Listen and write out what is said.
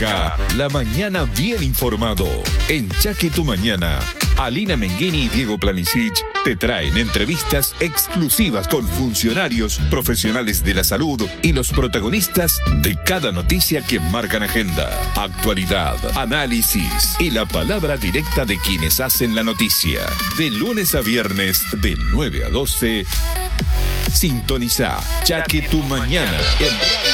Arranca la mañana bien informado. En Chaque Tu Mañana, Alina Menghini y Diego Planisic te traen entrevistas exclusivas con funcionarios, profesionales de la salud y los protagonistas de cada noticia que marcan agenda, actualidad, análisis y la palabra directa de quienes hacen la noticia. De lunes a viernes, de 9 a 12, sintoniza Chaque Tu Mañana.